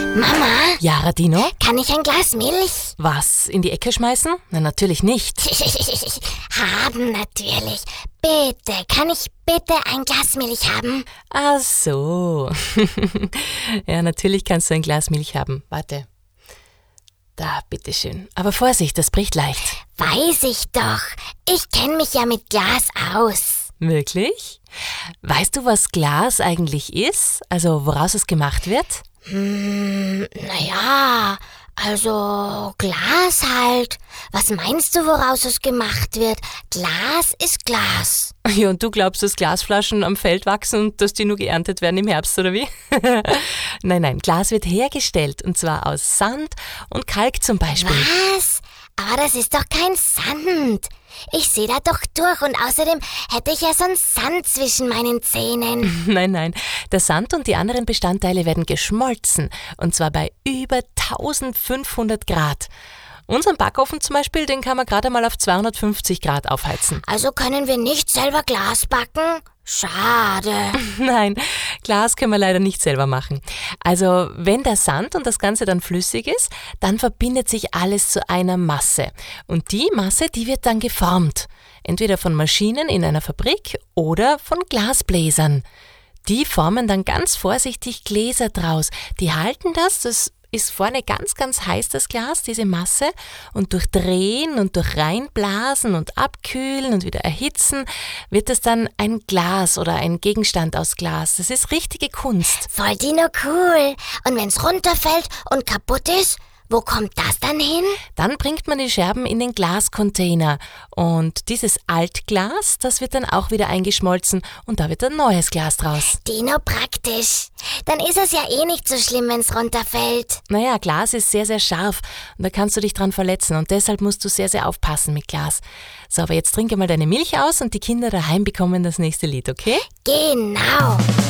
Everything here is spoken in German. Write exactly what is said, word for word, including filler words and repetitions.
Mama? Ja, Radino? Kann ich ein Glas Milch? Was, in die Ecke schmeißen? Na, natürlich nicht. Haben natürlich. Bitte, kann ich bitte ein Glas Milch haben? Ach so. Ja, natürlich kannst du ein Glas Milch haben. Warte. Da, bitteschön. Aber Vorsicht, das bricht leicht. Weiß ich doch. Ich kenne mich ja mit Glas aus. Wirklich? Weißt du, was Glas eigentlich ist? Also, woraus es gemacht wird? Hm, naja, also Glas halt. Was meinst du, woraus es gemacht wird? Glas ist Glas. Ja, und du glaubst, dass Glasflaschen am Feld wachsen und dass die nur geerntet werden im Herbst, oder wie? Nein, nein, Glas wird hergestellt, und zwar aus Sand und Kalk zum Beispiel. Was? Aber das ist doch kein Sand. Ich sehe da doch durch und außerdem hätte ich ja sonst Sand zwischen meinen Zähnen. Nein, nein, der Sand und die anderen Bestandteile werden geschmolzen, und zwar bei über eintausendfünfhundert Grad. Unseren Backofen zum Beispiel, den kann man gerade mal auf zweihundertfünfzig Grad aufheizen. Also können wir nicht selber Glas backen? Schade. Nein, Glas können wir leider nicht selber machen. Also wenn der Sand und das Ganze dann flüssig ist, dann verbindet sich alles zu einer Masse. Und die Masse, die wird dann geformt. Entweder von Maschinen in einer Fabrik oder von Glasbläsern. Die formen dann ganz vorsichtig Gläser draus. Die halten das, das ist vorne ganz, ganz heiß, das Glas, diese Masse, und durch Drehen und durch Reinblasen und Abkühlen und wieder erhitzen wird es dann ein Glas oder ein Gegenstand aus Glas. Das ist richtige Kunst. Voll Dino cool. Und wenn's runterfällt und kaputt ist, wo kommt das dann hin? Dann bringt man die Scherben in den Glascontainer, und dieses Altglas, das wird dann auch wieder eingeschmolzen, und da wird ein neues Glas draus. Dino praktisch. Dann ist es ja eh nicht so schlimm, wenn's runterfällt. Naja, Glas ist sehr, sehr scharf und da kannst du dich dran verletzen, und deshalb musst du sehr, sehr aufpassen mit Glas. So, aber jetzt trinke mal deine Milch aus und die Kinder daheim bekommen das nächste Lied, okay? Genau.